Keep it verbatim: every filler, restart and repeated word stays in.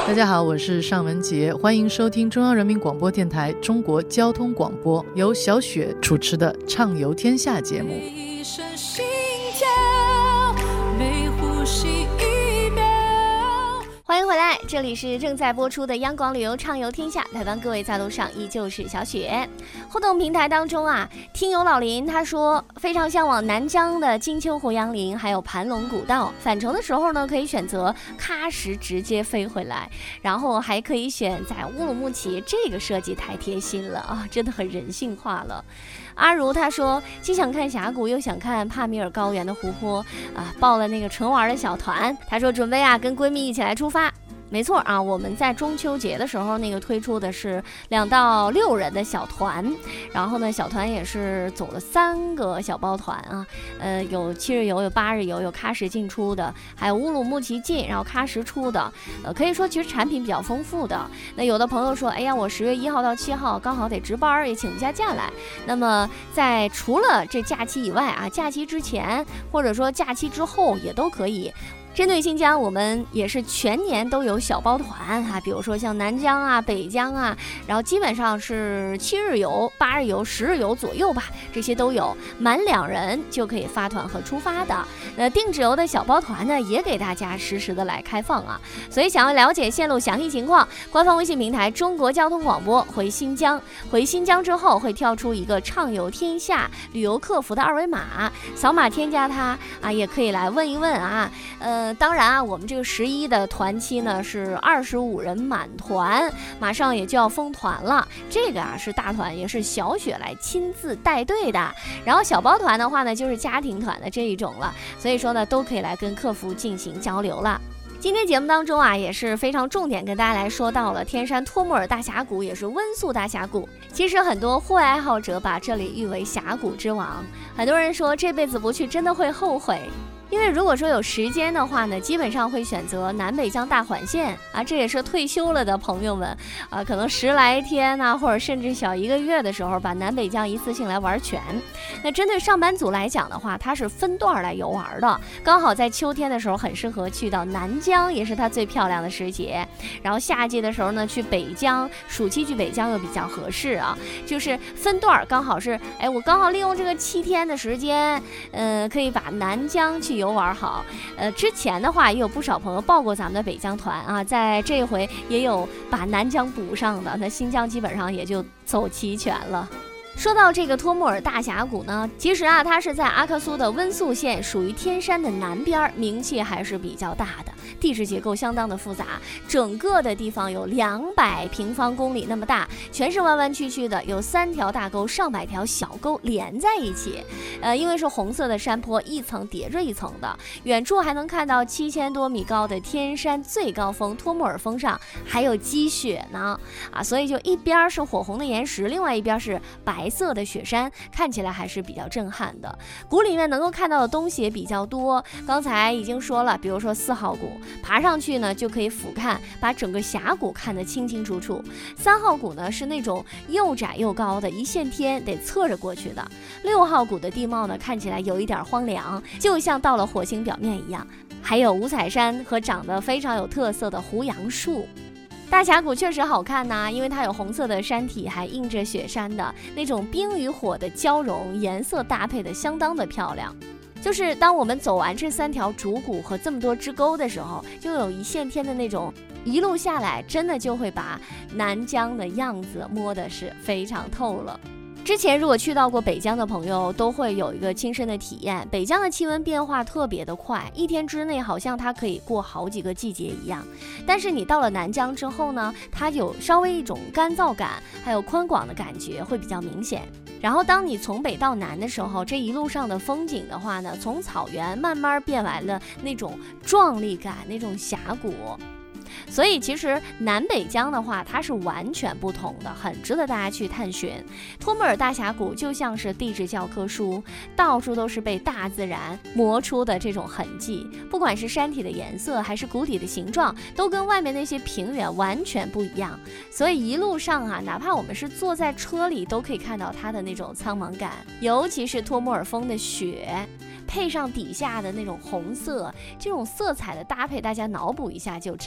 大家好，我是尚雯婕，欢迎收听中央人民广播电台中国交通广播，由小雪主持的《畅游天下》节目。 一声心跳，每呼吸一秒。 欢迎回来，这里是正在播出的央广旅游畅游天下，陪伴各位在路上依旧是小雪。互动平台当中啊，听友老林他说非常向往南疆的金秋胡杨林还有盘龙古道，返程的时候呢可以选择喀什直接飞回来，然后还可以选在乌鲁木齐，这个设计太贴心了啊，真的很人性化了。阿如他说既想看峡谷又想看帕米尔高原的湖泊啊，报了那个纯玩的小团，他说准备啊跟闺蜜一起来出发。没错啊，我们在中秋节的时候那个推出的是两到六人的小团，然后呢小团也是走了三个小包团啊，呃有七日游，有八日游，有喀什进出的，还有乌鲁木齐进然后喀什出的，呃可以说其实产品比较丰富的。那有的朋友说哎呀我十月一号到七号刚好得值班也请不下假来，那么在除了这假期以外啊，假期之前或者说假期之后也都可以。针对新疆，我们也是全年都有小包团哈、啊，比如说像南疆啊、北疆啊，然后基本上是七日游、八日游、十日游左右吧，这些都有，满两人就可以发团和出发的。那定制游的小包团呢，也给大家实时的来开放啊。所以想要了解线路详细情况，官方微信平台中国交通广播回新疆，回新疆之后会跳出一个畅游天下旅游客服的二维码，扫码添加它啊，也可以来问一问啊，呃。当然啊，我们这个十一的团期呢是二十五人满团，马上也就要封团了。这个啊是大团，也是小雪来亲自带队的。然后小包团的话呢，就是家庭团的这一种了。所以说呢，都可以来跟客服进行交流了。今天节目当中啊，也是非常重点跟大家来说到了天山托木尔大峡谷，也是温宿大峡谷。其实很多户外爱好者把这里誉为峡谷之王，很多人说这辈子不去真的会后悔。因为如果说有时间的话呢，基本上会选择南北疆大环线啊，这也是退休了的朋友们啊，可能十来天呐、啊，或者甚至小一个月的时候，把南北疆一次性来玩全。那针对上班族来讲的话，它是分段来游玩的，刚好在秋天的时候很适合去到南疆，也是它最漂亮的时节。然后夏季的时候呢，去北疆，暑期去北疆又比较合适啊，就是分段刚好是，哎，我刚好利用这个七天的时间，呃，可以把南疆去游玩好。呃，之前的话也有不少朋友报过咱们的北疆团啊，在这回也有把南疆补上的，那新疆基本上也就走齐全了。说到这个托木尔大峡谷呢，其实啊，它是在阿克苏的温宿县，属于天山的南边，名气还是比较大的，地质结构相当的复杂，整个的地方有两百平方公里那么大，全是弯弯曲曲的，有三条大沟，上百条小沟连在一起。呃，因为是红色的山坡，一层叠着一层的，远处还能看到七千多米高的天山最高峰托木尔峰上还有积雪呢，啊，所以就一边是火红的岩石，另外一边是白色的雪山，看起来还是比较震撼的。谷里面能够看到的东西也比较多，刚才已经说了，比如说四号谷，爬上去呢就可以俯瞰，把整个峡谷看得清清楚楚。三号谷呢是那种又窄又高的，一线天得侧着过去的。六号谷的地貌呢看起来有一点荒凉，就像到了火星表面一样。还有五彩山和长得非常有特色的胡杨树。大峡谷确实好看呐、啊，因为它有红色的山体，还映着雪山的那种冰与火的交融，颜色搭配的相当的漂亮。就是当我们走完这三条主谷和这么多支沟的时候，就有一线天的那种，一路下来真的就会把南疆的样子摸的是非常透了。之前如果去到过北疆的朋友都会有一个亲身的体验，北疆的气温变化特别的快，一天之内好像它可以过好几个季节一样。但是你到了南疆之后呢，它有稍微一种干燥感，还有宽广的感觉会比较明显。然后当你从北到南的时候，这一路上的风景的话呢，从草原慢慢变完了那种壮丽感，那种峡谷。所以其实南北疆的话，它是完全不同的，很值得大家去探寻。托木尔大峡谷就像是地质教科书，到处都是被大自然磨出的这种痕迹，不管是山体的颜色还是谷底的形状，都跟外面那些平原完全不一样。所以一路上啊，哪怕我们是坐在车里，都可以看到它的那种苍茫感，尤其是托木尔峰的雪，配上底下的那种红色，这种色彩的搭配，大家脑补一下就知道。